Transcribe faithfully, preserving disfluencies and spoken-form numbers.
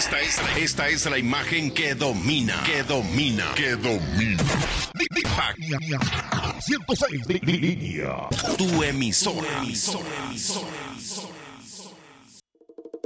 Esta es, esta es la imagen que domina, que domina, que domina. ciento seis línea. Tu emisora, emisora, emisora.